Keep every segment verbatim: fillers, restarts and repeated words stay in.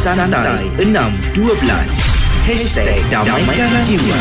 Santai enam dua belas Hashtag Damaikan Jiwa.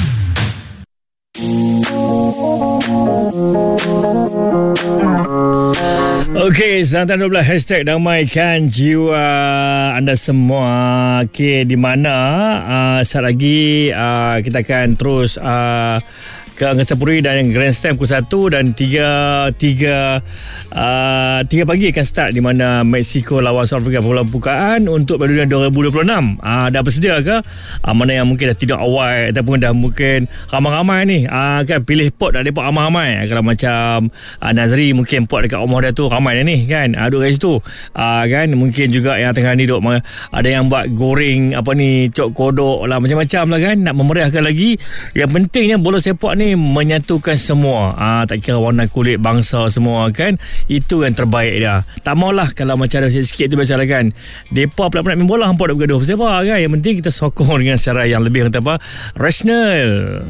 Okey, Santai dua belas Hashtag Damaikan Jiwa anda semua. Okey, di mana uh, saat lagi uh, kita akan terus uh, ke Angkasa Puri dan Grandstand pukul satu dan tiga tiga uh, tiga pagi akan start, di mana Mexico lawan South Africa pembukaan untuk Piala Dunia dua ribu dua puluh enam. Uh, dah bersedia ke? Uh, mana yang mungkin dah tidur awal ataupun dah mungkin ramai-ramai ni uh, kan pilih pot dah lepak ramai-ramai. Kalau macam uh, Nazri mungkin pot dekat rumah dia tu ramai dah ni kan. Uh, duduk kat situ. Uh, kan mungkin juga yang tengah ni duduk ada yang buat goreng apa ni, cok kodok lah, macam-macam lah kan, nak memeriahkan lagi. Yang pentingnya bola sepak ni menyatukan semua, ah, tak kira warna kulit, bangsa semua kan. Itu yang terbaik dia. Tak maulah kalau macam ada sikit tu biasalah kan, mereka pula nak main bola, hampa nak bergaduh sepak kan. Yang penting kita sokong dengan secara yang lebih kata apa, rasional.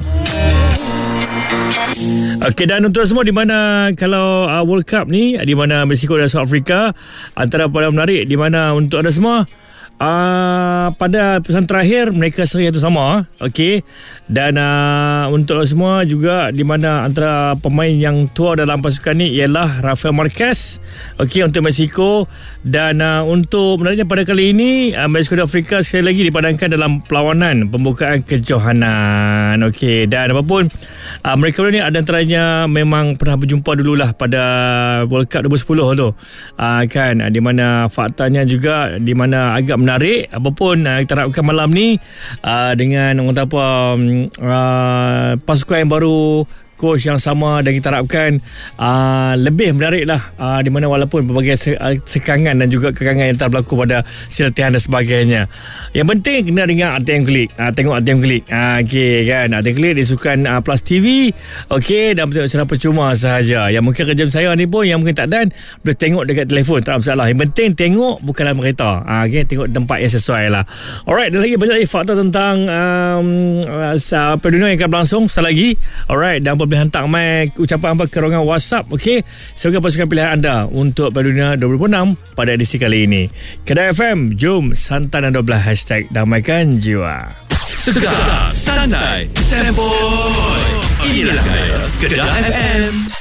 Okey, dan untuk semua di mana kalau uh, World Cup ni, di mana Mexico dan South Africa, antara pada menarik di mana untuk anda semua Uh, pada pesan terakhir mereka seri itu sama, okey. Dan uh, untuk semua juga di mana antara pemain yang tua dalam pasukan ni ialah Rafael Marquez, okey, untuk Mexico. Dan uh, untuk menariknya pada kali ini uh, Mexico dan Afrika sekali lagi dipadangkan dalam perlawanan pembukaan kejohanan, okey. Dan apapun uh, mereka ni ada antaranya memang pernah berjumpa dululah pada World Cup dua ribu sepuluh tu, uh, kan, uh, di mana faktanya juga di mana agak menarik. Apapun uh, kita harapkan malam ni uh, dengan orang kata apa uh, pasukan yang baru, coach yang sama, dan kita harapkan uh, lebih menarik lah, uh, di mana walaupun berbagai se- uh, sekangan dan juga kekangan yang telah berlaku pada silatihan dan sebagainya. Yang penting kena dengar A T M Klik, uh, tengok A T M Klik, uh, okay, kan, A T M Klik di sukan uh, Plus T V, okay, dan betul secara percuma sahaja. Yang mungkin kerja saya ni pun yang mungkin tak dan boleh tengok dekat telefon, tak ada masalah. Yang penting tengok bukan dalam kereta, uh, okay, tengok tempat yang sesuai lah. Alright, dan lagi banyak lagi fakta tentang um, uh, Piala Dunia yang akan berlangsung sekali lagi. Alright, dan boleh hantar mai ucapan apa ke ruangan WhatsApp, okey, sebagai pasukan pilihan anda untuk Piala Dunia dua ribu enam pada edisi kali ini. Kedah F M, jom santai dan dua belas Hashtag Damaikan Jiwa. Segar, santai, sempoi. Inilah Kedah F M.